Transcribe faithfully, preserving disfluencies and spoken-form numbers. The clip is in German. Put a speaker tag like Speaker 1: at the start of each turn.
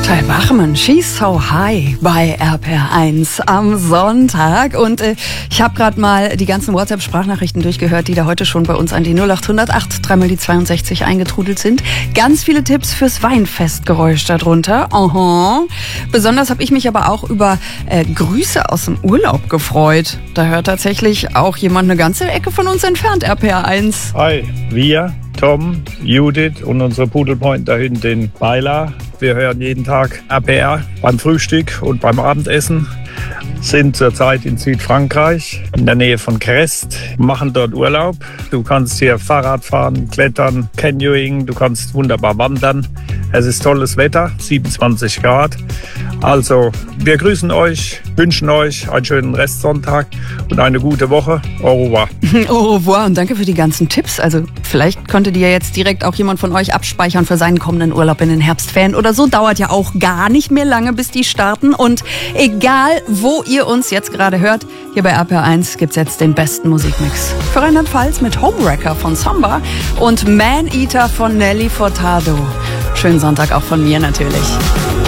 Speaker 1: Kai Bachmann, She's So High bei R P R eins am Sonntag. Und äh, ich habe gerade mal die ganzen WhatsApp-Sprachnachrichten durchgehört, die da heute schon bei uns an die null acht null acht dreimal die zweiundsechzig eingetrudelt sind. Ganz viele Tipps fürs Weinfestgeräusch darunter. Aha. Besonders habe ich mich aber auch über äh, Grüße aus dem Urlaub gefreut. Da hört tatsächlich auch jemand eine ganze Ecke von uns entfernt, R P R eins.
Speaker 2: Hi, wir, Tom, Judith und unsere Pudelpoint da hinten, den Beiler. Wir hören jeden Tag R P R beim Frühstück und beim Abendessen. Sind zurzeit in Südfrankreich, in der Nähe von Crest, machen dort Urlaub. Du kannst hier Fahrrad fahren, klettern, Canyoning, du kannst wunderbar wandern. Es ist tolles Wetter, siebenundzwanzig Grad. Also, wir grüßen euch, wünschen euch einen schönen Restsonntag und eine gute Woche. Au revoir.
Speaker 1: Au revoir und danke für die ganzen Tipps. Also, vielleicht konnte die ja jetzt direkt auch jemand von euch abspeichern für seinen kommenden Urlaub in den Herbstferien oder so. Dauert ja auch gar nicht mehr lange, bis die starten. Und egal, wo ihr uns jetzt gerade hört, hier bei R P R eins gibt's jetzt den besten Musikmix. Für Rheinland-Pfalz mit Homewrecker von Samba und Man Eater von Nelly Furtado. Schönen Sonntag auch von mir natürlich.